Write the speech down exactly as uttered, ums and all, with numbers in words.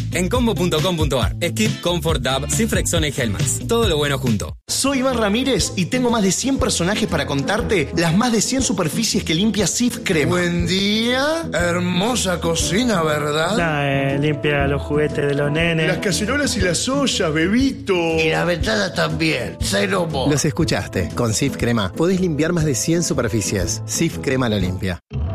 en combo punto com punto ar. Skip, Comfort, Dab, Cifrexone y Helmax. Todo lo bueno junto. Soy Iván Ramírez y tengo más de cien personajes para contarte las más de cien superficies que limpia Cif Crema. Buen día, hermosa cocina, ¿verdad? Nah, eh, limpia los juguetes de los nenes. Las cacerolas y las ollas, bebito. Y la ventana también, cero mo. Los escuchaste. Con Cif Crema podés limpiar más de cien superficies. Cif Crema lo limpia.